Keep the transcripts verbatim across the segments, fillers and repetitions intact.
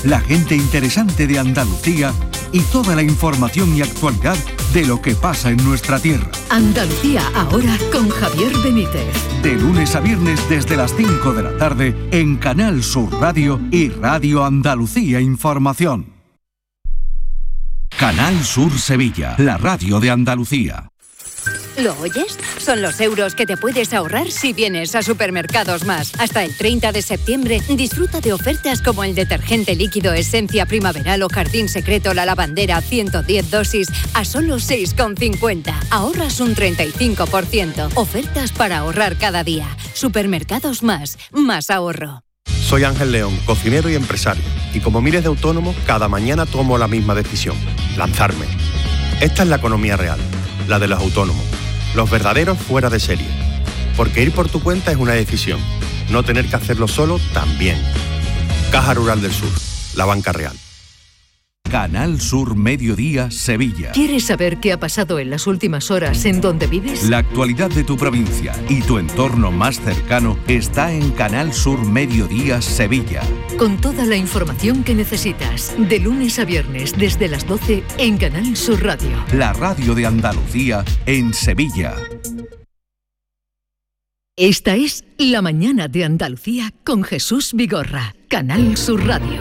la gente interesante de Andalucía y toda la información y actualidad de lo que pasa en nuestra tierra. Andalucía ahora con Javier Benítez. De lunes a viernes desde las cinco de la tarde en Canal Sur Radio y Radio Andalucía Información. Canal Sur Sevilla, la radio de Andalucía. ¿Lo oyes? Son los euros que te puedes ahorrar si vienes a Supermercados Más. Hasta el treinta de septiembre disfruta de ofertas como el detergente líquido Esencia Primaveral o Jardín Secreto La Lavandera ciento diez dosis a solo seis con cincuenta. Ahorras un treinta y cinco por ciento. Ofertas para ahorrar cada día. Supermercados Más. Más ahorro. Soy Ángel León, cocinero y empresario. Y como miles de autónomos, cada mañana tomo la misma decisión. Lanzarme. Esta es la economía real. La de los autónomos. Los verdaderos fuera de serie. Porque ir por tu cuenta es una decisión. No tener que hacerlo solo también. Caja Rural del Sur. La banca real. Canal Sur Mediodía, Sevilla. ¿Quieres saber qué ha pasado en las últimas horas en donde vives? La actualidad de tu provincia y tu entorno más cercano está en Canal Sur Mediodía, Sevilla. Con toda la información que necesitas, de lunes a viernes desde las doce en Canal Sur Radio. La radio de Andalucía en Sevilla. Esta es La Mañana de Andalucía con Jesús Vigorra, Canal Sur Radio.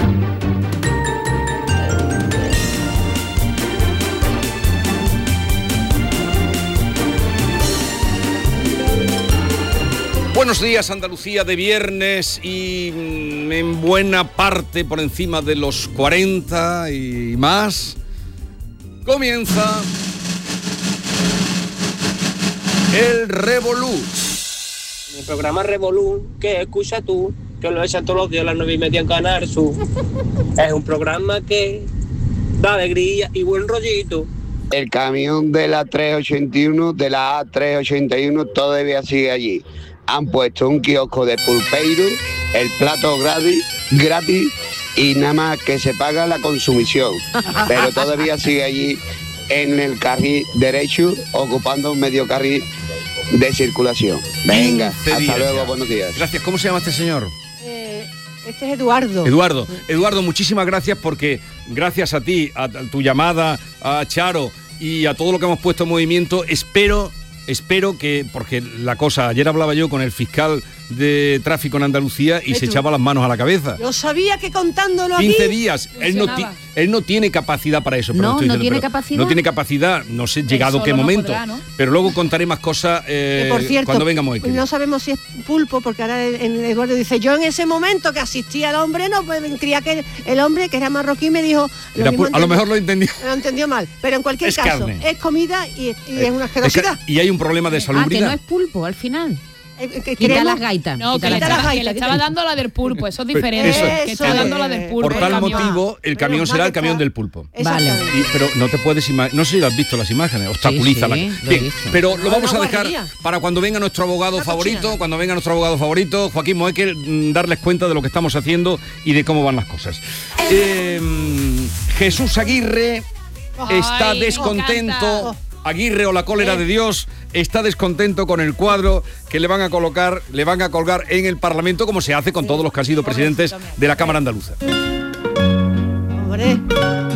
Buenos días, Andalucía, de viernes y mm, en buena parte por encima de los cuarenta y más. Comienza el Revolú. El programa Revolú, que escucha tú, que lo echan todos los días a las nueve y media en Canal Sur. Es un programa que da alegría y buen rollito. El camión de la trescientos ochenta y uno, de la A trescientos ochenta y uno, todavía sigue allí. Han puesto un kiosco de pulpeiro, el plato gratis, gratis y nada más que se paga la consumición. Pero todavía sigue allí en el carril derecho, ocupando un medio carril de circulación. Venga, hasta luego, ya. Buenos días. Gracias. ¿Cómo se llama este señor? Eh, este es Eduardo. Eduardo. Eduardo, muchísimas gracias porque gracias a ti, a tu llamada, a Charo y a todo lo que hemos puesto en movimiento, espero... Espero que, porque la cosa, ayer hablaba yo con el fiscal de tráfico en Andalucía y se echaba las manos a la cabeza. Yo sabía que contándolo aquí... quince días, él no, ti, él no tiene capacidad para eso. Pero no, estoy no diciendo, tiene pero capacidad. No tiene capacidad, no sé llegado qué no momento, podrá, ¿no? Pero luego contaré más cosas eh, que por cierto, cuando vengamos aquí. No sabemos si es pulpo, porque ahora en Eduardo dice, yo en ese momento que asistía al hombre, no pues, creía que el hombre, que era marroquí, me dijo... Lo mismo, a lo mejor lo entendió. Lo entendió mal, pero en cualquier es caso, carne. Es comida y, y eh, es una asquerosidad. Es, y hay un problema de salubridad. Ah, que no es pulpo al final. Eh, que Quita las gaitas. No, que le, Quita estaba, las que le gaitas, estaba quita- dando la del pulpo, eso es diferente. Eso que es. está dando la del pulpo. Por tal el camión. motivo, el camión Menos será mal el que camión está- del pulpo. Exactamente. Y, pero no te puedes imaginar, no sé si lo has visto las imágenes, obstaculiza sí, la... lo he Bien, visto. pero lo No, vamos una a dejar guarrería. para cuando venga nuestro abogado Una favorito, cochina. cuando venga nuestro abogado favorito, Joaquín Moekel, mm, darles cuenta de lo que estamos haciendo y de cómo van las cosas. Eh, Jesús Aguirre está Ay, descontento. me encanta. Aguirre o la cólera de Dios está descontento con el cuadro que le van a colocar, le van a colgar en el Parlamento, como se hace con todos los que han sido presidentes de la Cámara Andaluza. Hombre,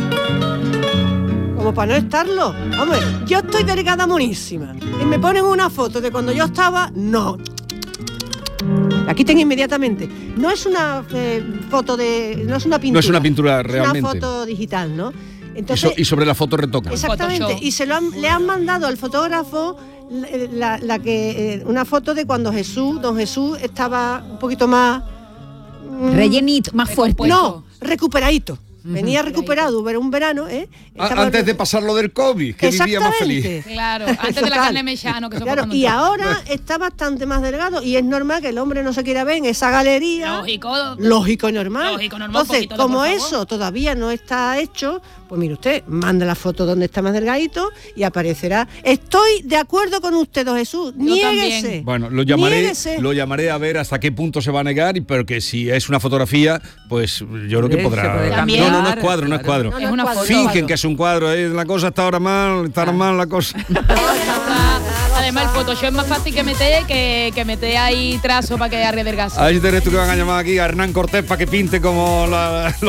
como para no estarlo. Hombre, yo estoy delgada monísima y me ponen una foto de cuando yo estaba, no. La quiten inmediatamente. No es una eh, foto de, no es una pintura. No es una pintura Es realmente. una foto digital, ¿no? Y, Entonces, so- y sobre la foto retocan. exactamente. Photoshop. Y se lo han- le han mandado al fotógrafo la, la- la que eh, una foto de cuando Jesús, don Jesús estaba un poquito más mm, Rellenito, más fuerte. no, recuperadito. Venía recuperado, era un verano, ¿eh? A- Estaba- Antes de pasar lo del COVID, que vivía más feliz. Exactamente. Claro, antes de la Total. carne mechano, que eso fue Claro, cuando y entró. ahora está bastante más delgado y es normal que el hombre no se quiera ver en esa galería. Lógico. Lógico y normal. Lógico, normal, Entonces, poquito de como por favor. eso todavía no está hecho, pues mire usted, manda la foto donde está más delgadito y aparecerá. Estoy de acuerdo con usted, don Jesús. Niéguese. también. Bueno, lo llamaré, Niéguese. lo llamaré a ver hasta qué punto se va a negar, y pero que si es una fotografía, pues yo creo que Se podrá. puede no, cambiar. no, no es cuadro, no es cuadro. No, no Es una cuadro, foto. no Fingen cuadro. que es un cuadro, eh, la cosa está ahora mal, está ahora mal la cosa. Además, el Photoshop es más fácil que meter que, que meter ahí trazo para que arrevergase. A ver si tienes tú que van a llamar aquí a Hernán Cortés para que pinte como la,